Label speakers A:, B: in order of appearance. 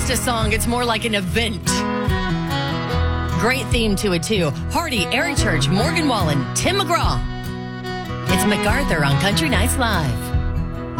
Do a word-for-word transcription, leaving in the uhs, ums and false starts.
A: just a song. It's more like an event. Great theme to it, too. Hardy, Eric Church, Morgan Wallen, Tim McGraw. It's MacArthur on Country Nights Live.